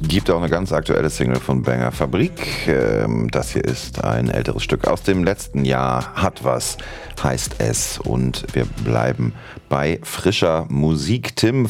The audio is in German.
Gibt auch eine ganz aktuelle Single von Banger Fabrik. Das hier ist ein älteres Stück aus dem letzten Jahr. Hat was, heißt es. Und wir bleiben bei frischer Musik. Tim